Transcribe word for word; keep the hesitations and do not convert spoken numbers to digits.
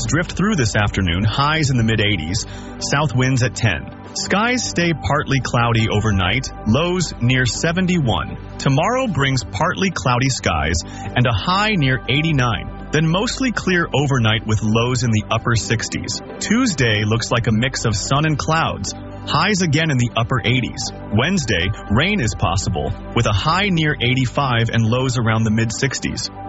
clouds drift through this afternoon, highs in the mid eighties, south winds at ten. Skies stay partly cloudy overnight, lows near seventy-one. Tomorrow brings partly cloudy skies and a high near eighty-nine. Then mostly clear overnight with lows in the upper sixties. Tuesday looks like a mix of sun and clouds. Highs again in the upper eighties. Wednesday, rain is possible with a high near eighty-five and lows around the mid sixties.